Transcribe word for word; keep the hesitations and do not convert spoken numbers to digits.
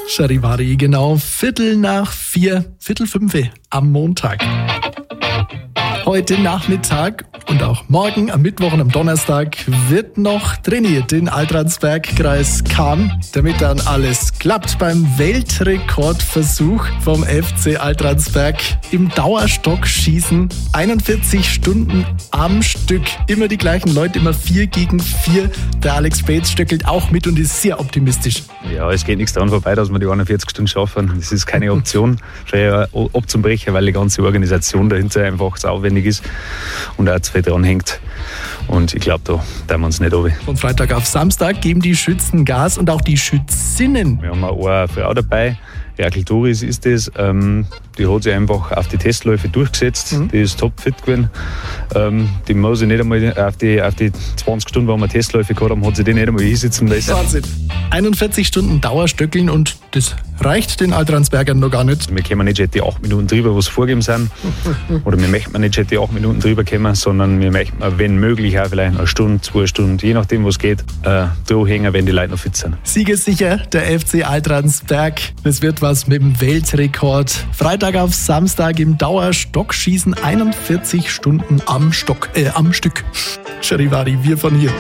Charivari, genau. Viertel nach vier, Viertel fünf am Montag. Heute Nachmittag und auch morgen am Mittwoch und am Donnerstag wird noch trainiert in Altransberg-Kreis Cham, damit dann alles klappt beim Weltrekordversuch vom F C Altransberg im Dauerstockschießen. einundvierzig Stunden am Stück. Immer die gleichen Leute, immer vier gegen vier. Der Alex Bates stöckelt auch mit und ist sehr optimistisch. Ja, es geht nichts daran vorbei, dass wir die einundvierzig Stunden schaffen. Das ist keine Option, schwer abzubrechen, weil die ganze Organisation dahinter einfach so aufwendig ist und auch zu viel dran hängt. Und ich glaube, da tun wir uns nicht runter. Von Freitag auf Samstag geben die Schützen Gas und auch die Schützinnen. Wir haben eine Frau dabei, Rakel Doris ist das. Ähm, die hat sich einfach auf die Testläufe durchgesetzt. Mhm. Die ist topfit gewesen. Ähm, die muss sich nicht einmal auf die, auf die zwanzig Stunden, wo wir Testläufe gehabt haben, hat sie die nicht einmal hinsitzen lassen. Wahnsinn. einundvierzig Stunden Dauerstöckeln und das reicht den Altransbergern noch gar nicht. Wir kommen nicht die acht Minuten drüber, was vorgegeben sind. Oder wir möchten nicht die acht Minuten drüber kommen, sondern wir möchten, wenn möglich, auch vielleicht eine Stunde, zwei Stunden, je nachdem, was geht, äh, dranhängen, wenn die Leute noch fit sind. Siegessicher der F C Altransberg. Es wird was mit dem Weltrekord. Freitag auf Samstag im Dauerstockschießen einundvierzig Stunden am Stock, äh, am Stück. Charivari, wir von hier.